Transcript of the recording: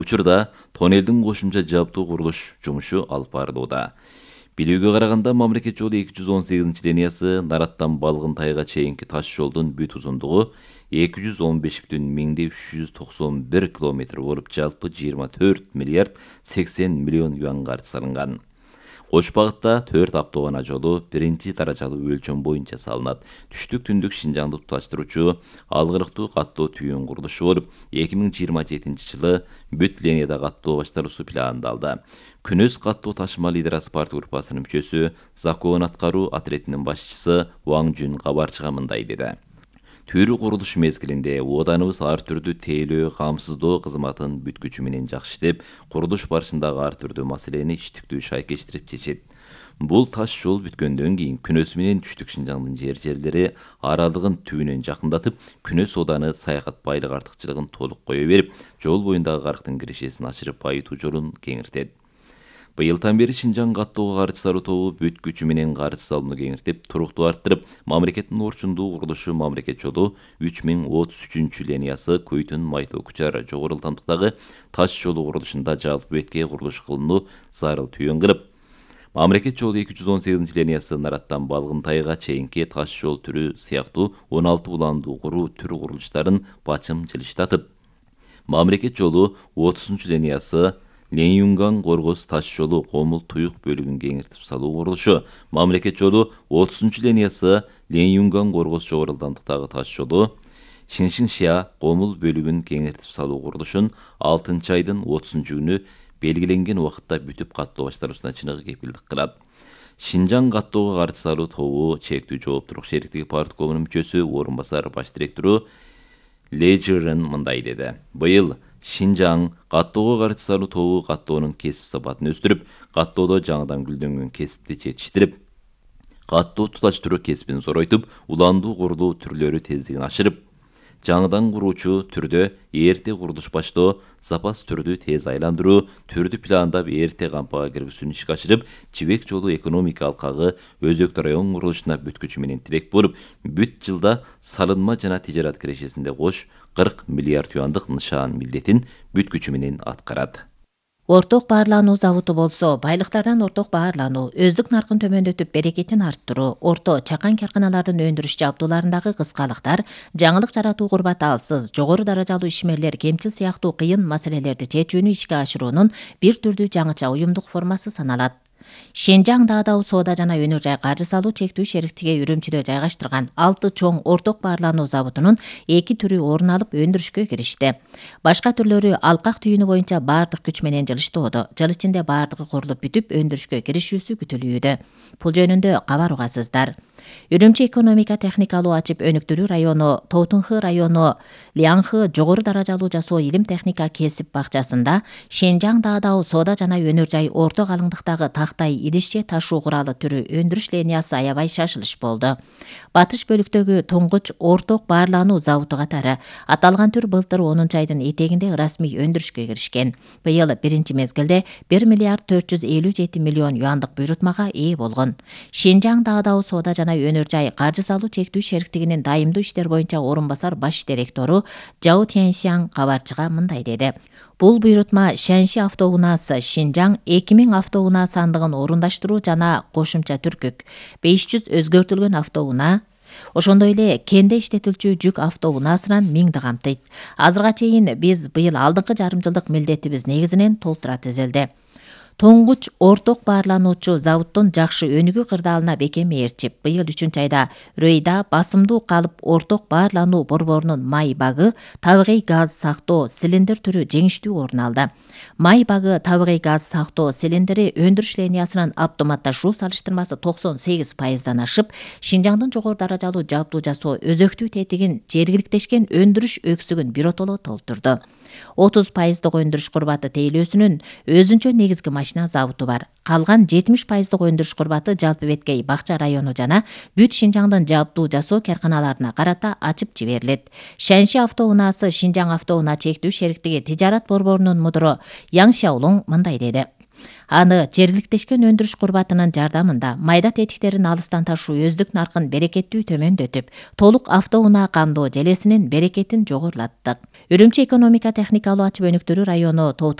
Учурда тоннелдин кошумча жабдуу курулуш жумушу алып барылууда. Билүүгө караганда мамлекет жолу 218 линиясы Нараттан Балгын тайга чейинки таш жолдун бүт узундугу 215,391 километр болуп, жалпы 24 миллиард 80 миллион юан каржы салынган. Кош багытта 4 автоунаа жолу биринчи даражалуу өлчөм боюнча салынат. Түштүк түндүк Шинжаңды туташтыруучу алгырыктуу каттоо түйүн курулушу болуп, 2027 жылы бүт линияда каттоо башталуусу пландалды. Күнөс каттоо ташыма лидер спорт группасынын мүчөсү, закон аткаруу отрядынын башчысы Ваң Жүн кабарчыга мындай деди. Түрү курулуш мезгилинде оданыбыз ар түрдүү тейлөө, камсыздоо кызматын бүт күчү менен жакшы иштеп, курулуш барышындагы ар түрдүү маселени иштиктүү шайкештирип чечет. Бул таш жол бүткөндөн кийин Күнөс менен Түштүк Шинжаңдын жерлери аралыгын түбүнөн жакындатып, Күнөс оданы саякат байлык артыкчылыгын толук кое берип, жол боюндагы арыктын кирешесин ачырып байытуу жолун кеңиртет. Быйылдан бери Шинжаң каттоого каржы салуу тобу бүт күчү менен каржы салууну кеңиртип, туруктуу арттырып, мамлекеттин орчундуу курулушу мамлекет жолу 3033 линиясы Көйтүн Майтоо Кучар жогору ылдамдыктагы таш жолу курулушунда жалпы бетке курулуш кылынуу зарыл түйүн кылып, мамлекет жолу 218 линиясы Нараттан Балгын тайга чейинки таш жол түрү сыяктуу 16 уландуу куруу түрү курулуштарын бачым жылыштатып, мамлекет жолу 30 линиясы Ленюнган Коргоз таш жолу Комул Туюк бөлүгүн кеңиртип салуу курулушу, мамлекет жолу 30 линиясы Ленюнган Коргоз жогору ылдамдыктагы таш жолу Шиншиншия Комул бөлүгүн кеңиртип салуу курулушун 6 айдын 30 күнү белгиленген убакытта бүтүп каттоо башталуусуна чыныгы кепилдик кылат. Шинжаң каттоого каржы салуу тобу чектүү жооптуулук шериктиги парткомунун мүчөсү, орун басар баш директору Лежерен мындай деди. Быйыл Шинжаң каттоого каржы салуу тобу каттоонун кесип сапатын өстүрүп, каттоодо жаңыдан гүлдөнгөн кесипти жетиштирип, каттоо туташтыруу кесибин зоройтуп, уландуу курулуу түрлөрү тездигин ашырып, жаңыдан куруучу түрдө эрте курулуш баштоо, запас түрдү тез айландыруу, түрдү пландап эрте кампага киргизүүнү ишке ашырып, Жибек жолу экономика алкагы өзөктү район курулушуна бүт күчү менен тирек болуп, бүт жылда салынма жана тижарат кирешесинде кош 40 миллиард юандык нышан милдетин бүт күчү менен аткарат. Орток баарлануу заводу болсо, байлыктардан орток баарлануу, өздүк наркын төмөндөтүп берекетин арттыруу, орто чакан карканалардын өндүрүш жабдууларындагы кыскалыктар, жаңылык жаратуу курбаты алсыз, жогору даражалуу ишмерлер кемчил сыяктуу кыйын маселелерди чечүүнү ишке ашыруунун бир түрдүү жаңыча уюмдук формасы саналат. Шинжаң Даадау соода жана өнөр жай каржы салуу чектүү шериктиги Үрүмчүдө жайгаштырган 6 чоң орток баарлануу заводунун 2 түрү орун алып өндүрүшкө киришти. Башка түрлөрү алкак түйүнү боюнча баардык күч менен жылыштоодо. Жыл ичинде баардыгы курулуп бүтүп өндүрүшкө киришүүсү күтүлүүдө. Бул жөнүндө кабар угасыздар. Үрүмчү экономика техникалуу ачып өнүктүрүү району, Тоутунхы району Лиаңхы жогору даражалуу жасоо илим техника кесип бакчасында Шинжаң Даадау соода жана өнөр жай орто калыңдыктагы тактай идишче ташуу куралы түрү өндүрүш линиясы аябай шашылыш болду. Батыш бөлүктөгү туңгуч орток баарлануу заводу катары аталган түр былтыр 10 айдын этегинде расмий өндүрүшкө киришкен. Быйыл биринчи мезгилде 1 миллиард 457 миллион юандык буйрутмага ээ болгон. Шинжаң Даадау соода жана өнөр жай каржы салуу чектүү шериктигинин дайымдуу иштер боюнча орун басар баш директору Жао Тяньсяң кабарчыга мындай деди. Бул буйрутма Шэньши автоунаасы Шинжаң 2000 автоунаа сандыгын орундаштыруу жана кошумча түркүк 500 өзгөртүлгөн автоунаа, ошондой эле кенде иштетилчү жүк автоунаасынан 1000 камтыйт. Азырга чейин биз быйыл алдыңкы жарым жылдык милдетибиз негизинен толтура түзүлдү. Тоңгуч орток баарлануучу заводдун жакшы өнүгүү кырдаалына бекем ээрчип, быйыл 3 айда Рөйда басымдуу калып орток баарлануу борборунун май багы табигый газ сактоо цилиндр түрү жеңиштүү орун алды. Май багы табигый газ сактоо цилиндри өндүрүш линиясынын автоматташуу салыштырмасы 98%дан ашып, Шинжаңдын жогору даражалуу жабдуу жасоо өзөктүү тетигин жергиликтешкен өндүрүш өксүгүн биротоло толтурду. 30% өндүрүш курбаты тейлөөсүнүн өзүнчө негизги машина заводу бар. Калган 70% өндүрүш курбаты жалпы беткей Бакча району жана бүт Шинжаңдын жабдуу жасоо карканаларына карата ачып жиберилет. Шэньши автоунаасы Шинжаң автоунаа чектүү шериктиги тижарат борборунун мудуру Яң Сяолуң мындай деди. Аны жергиликтешкен өндүрүш курбатынын жардамында майда тетиктерин алыстан ташуу өздүк наркын берекеттүү төмөндөтүп, толук автоунаа камдоо желесинин берекетин жогорулаттык. Үрүмчи экономика техникалуу ачып өнүктүрүү району